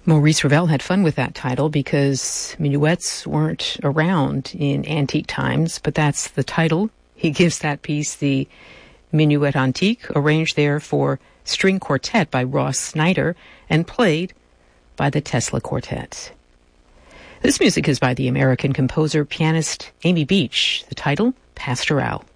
Maurice Ravel had fun with that title because minuets weren't around in antique times, but that's the title. He gives that piece the Minuet Antique, arranged there for string quartet by Ross Snyder and played by the Tesla Quartet. This music is by the American composer, pianist Amy Beach. The title, Pastoral.